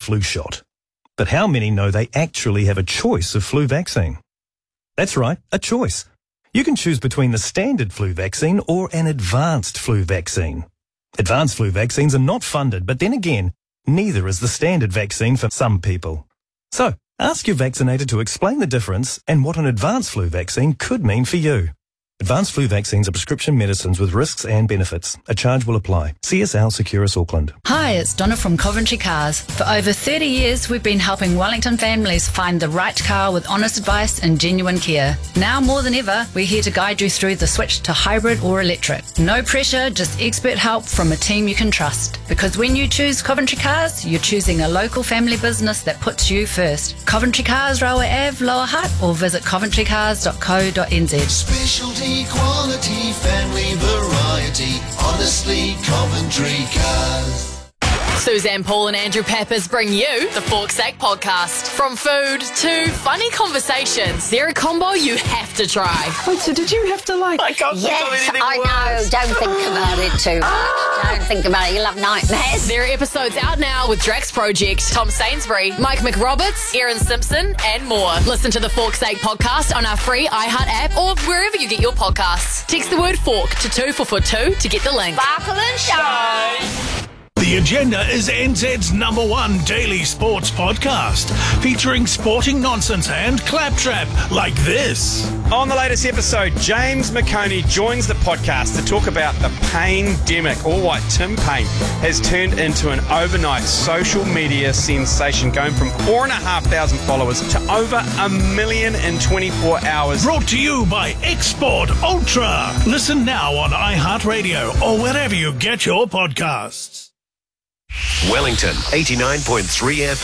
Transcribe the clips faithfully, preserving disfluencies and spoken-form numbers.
flu shot. But how many know they actually have a choice of flu vaccine? That's right, a choice. You can choose between the standard flu vaccine or an advanced flu vaccine. Advanced flu vaccines are not funded, but then again, neither is the standard vaccine for some people. So, ask your vaccinator to explain the difference and what an advanced flu vaccine could mean for you. Advanced flu vaccines are prescription medicines with risks and benefits. A charge will apply. C S L Securus Auckland. Hi, it's Donna from Coventry Cars. For over thirty years, we've been helping Wellington families find the right car with honest advice and genuine care. Now more than ever, we're here to guide you through the switch to hybrid or electric. No pressure, just expert help from a team you can trust. Because when you choose Coventry Cars, you're choosing a local family business that puts you first. Coventry Cars, Railway Ave, Lower Hutt, or visit coventry cars dot co dot n z. Specialty quality, family variety, honestly Coventry Cars. Suzanne Paul and Andrew Pappas bring you the Fork's Sake podcast. From food to funny conversations, they're a combo you have to try. Wait, so did you have to like... I can't think of anything I know. Don't think about it too much. Don't think about it. You'll have nightmares. There are episodes out now with Drax Project, Tom Sainsbury, Mike McRoberts, Erin Simpson, and more. Listen to the Fork's Sake podcast on our free iHeart app or wherever you get your podcasts. Text the word fork to two four four two to get the link. Sparkle and shine. The Agenda is N Z's number one daily sports podcast, featuring sporting nonsense and claptrap like this. On the latest episode, James McConey joins the podcast to talk about the pain-demic. All white Tim Payne has turned into an overnight social media sensation, going from four and a half thousand followers to over a million in twenty-four hours. Brought to you by Export Ultra. Listen now on iHeartRadio or wherever you get your podcasts. Wellington eighty-nine point three F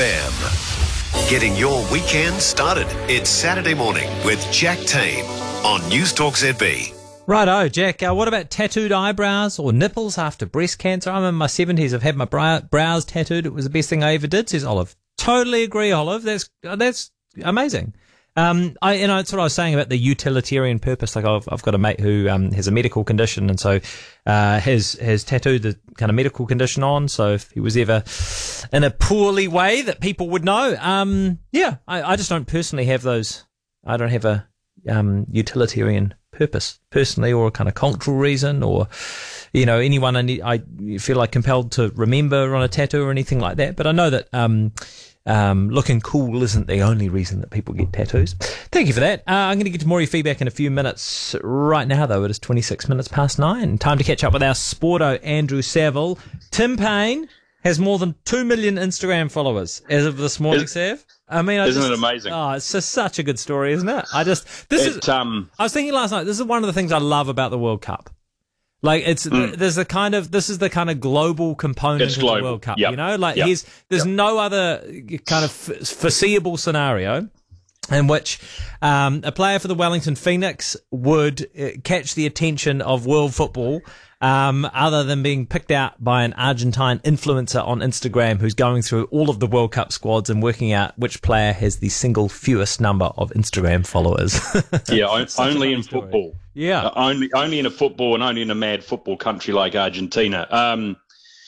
M. Getting your weekend started. It's Saturday morning with Jack Tame on News Talk Z B. Righto, Jack. Uh, what about tattooed eyebrows or nipples after breast cancer? I'm in my seventies. I've had my brow- brows tattooed. It was the best thing I ever did, says Olive. Totally agree, Olive. That's uh, that's amazing. Um, I, you know, it's what I was saying about the utilitarian purpose. Like I've, I've got a mate who, um, has a medical condition and so, uh, has, has tattooed the kind of medical condition on. So if he was ever in a poorly way that people would know, um, yeah, I, I just don't personally have those. I don't have a, um, utilitarian purpose personally or a kind of cultural reason or, you know, anyone I, need, I feel like compelled to remember on a tattoo or anything like that. But I know that, um, Um, looking cool isn't the only reason that people get tattoos. Thank you for that. Uh, I'm going to get to more of your feedback in a few minutes. Right now, though, it is twenty-six minutes past nine. Time to catch up with our sporto, Andrew Saville. Tim Payne has more than two million Instagram followers as of this morning, Sav. I mean, I isn't just, it amazing? Oh, it's just such a good story, isn't it? I just, this it, is, um, I was thinking last night, this is one of the things I love about the World Cup. Like it's mm. there's a kind of this is the kind of global component it's of global. the World Cup, yep. you know. Like yep. here's there's yep. no other kind of foreseeable scenario in which um, a player for the Wellington Phoenix would uh, catch the attention of world football, um, other than being picked out by an Argentine influencer on Instagram who's going through all of the World Cup squads and working out which player has the single fewest number of Instagram followers. Yeah, only in story. Football. Yeah, uh, only only in a football and only in a mad football country like Argentina. Um,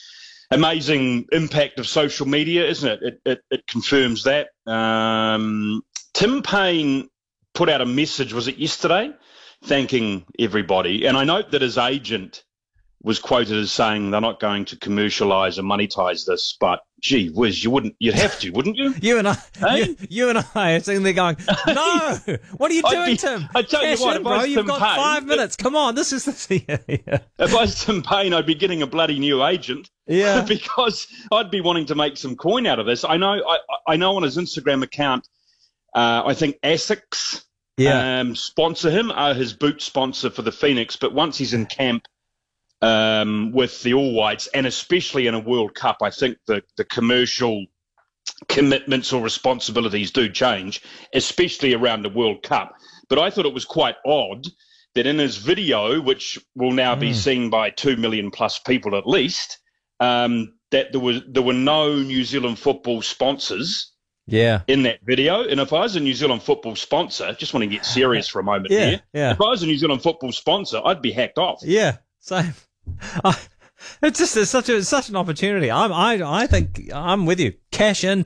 amazing impact of social media, isn't it? It it, it confirms that. Um, Tim Payne put out a message, was it yesterday, thanking everybody. And I note that his agent was quoted as saying they're not going to commercialise or monetise this, but gee whiz, you wouldn't, you'd have to, wouldn't you? You and I, hey? you, you and I are sitting there going, no, what are you doing, be, Tim? I tell Cash you what, in, if bro, I was you've Tim got Payne, five minutes. Come on, this is the yeah, yeah. If I was Tim Payne, I'd be getting a bloody new agent. Yeah, because I'd be wanting to make some coin out of this. I know, I, I know on his Instagram account, uh, I think Asics yeah. um, sponsor him, are his boot sponsor for the Phoenix. But once he's in camp um, with the All Whites, and especially in a World Cup, I think the, the commercial commitments or responsibilities do change, especially around the World Cup. But I thought it was quite odd that in his video, which will now mm. be seen by two million plus people at least, um, that there was there were no New Zealand football sponsors. Yeah. In that video. And if I was a New Zealand football sponsor, just want to get serious for a moment yeah, here. Yeah. If I was a New Zealand football sponsor, I'd be hacked off. Yeah, same. I, it's just it's such a it's such an opportunity. I'm I I think I'm with you. Cash in.